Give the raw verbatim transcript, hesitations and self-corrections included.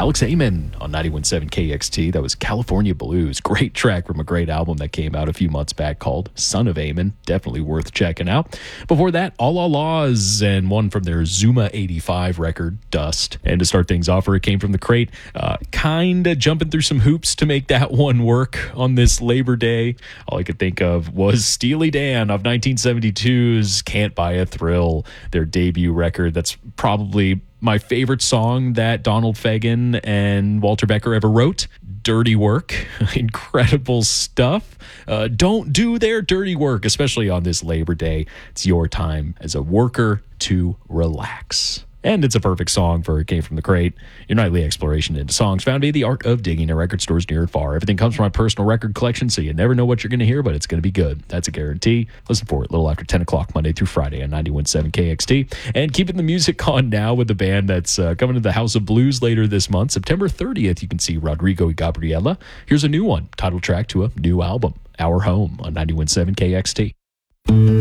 Alex Amon on ninety-one point seven K X T. That was California Blues. Great track from a great album that came out a few months back called Son of Amon. Definitely worth checking out. Before that, All All Laws and one from their Zuma eighty-five record, Dust. And to start things off, where it came from the crate, uh, kind of jumping through some hoops to make that one work on this Labor Day. All I could think of was Steely Dan of nineteen seventy-two's Can't Buy a Thrill, their debut record. That's probably my favorite song that Donald Fagen and Walter Becker ever wrote. Dirty work. Incredible stuff. Uh, don't do their dirty work, especially on this Labor Day. It's your time as a worker to relax. And it's a perfect song for It Came From the Crate, your nightly exploration into songs found via the art of digging at record stores near and far. Everything comes from my personal record collection, so you never know what you're going to hear, but it's going to be good. That's a guarantee. Listen for it a little after ten o'clock, Monday through Friday on ninety-one point seven K X T. And keeping the music on now with the band that's uh, coming to the House of Blues later this month. September thirtieth, you can see Rodrigo y Gabriela. Here's a new one, title track to a new album, Our Home, on ninety-one point seven K X T.